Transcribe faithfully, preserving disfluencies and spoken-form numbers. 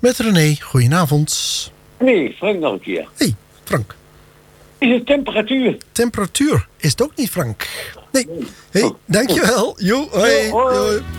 Met René, goedenavond. Nee, Frank nog een keer. Hey, Frank. Is het temperatuur? Temperatuur is het ook niet, Frank. Nee. Hey, Oh. dankjewel. Jo, hoi. Jo, hoi. Hoi.